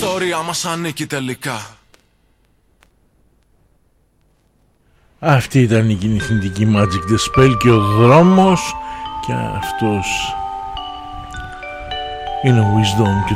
ιστορία μας ανήκει τελικά. Αυτή ήταν η κινηθυντική Magic the Spell και ο δρόμος. Και αυτός είναι ο Wisdom και